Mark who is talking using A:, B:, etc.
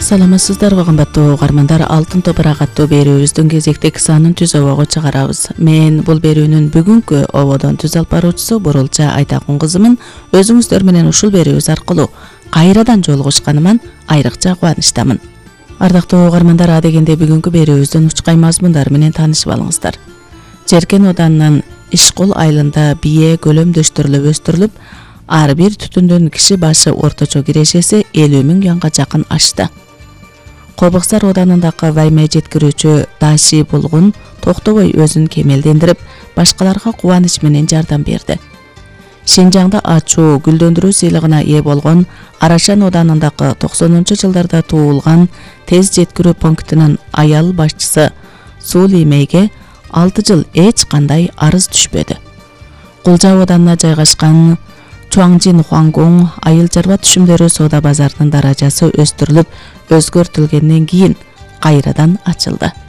A: Саламатсыздарбы кымбаттуу угармандар, Алтын топурак аттуу берүүбүздүн кезектик санын түз обого чыгарабыз. Мен бул берүүнүн бүгүнкү ободон түз алып баруучусу Бурулча Айтакун кызымын. Өзүңүздөр менен ушул берүүбүз аркылуу кайрадан жолугушканыман айрыкча кубанычтамын. Ардактуу угармандар, адегенде бүгүнкү берүүбүздүн учкай мазмундары менен таанышып алыңыздар. Жеркен оданынан Ишкул айылында бие көлөмдөштүрүлүп өстүрүлүп, ар бир түтүндөн киши башы орточо кирешеси 50.000 юанга жакын ашты. Кобуксар оданындагы вайме жеткирүүчү Даши Булгун токтобой өзүн кемелдендирип, башкаларга кубаныч менен жардам берди. Шинжаңда ачуу гүлдөндүрүү сыйлыгына ээ болгон Арашан оданындагы 90-жылдарда туулган тез жеткирүү пунктунун аял башчысы Сули Мейге 6 жыл эч кандай арыз түшпөдү. Кулжа оданына жайгашкан Чуаңжин Хуангун айыл чарба түшүмдөрү соода базарынын даражасы өстүрүлүп, өзгөртүлгөндөн кийин кайрадан ачылды.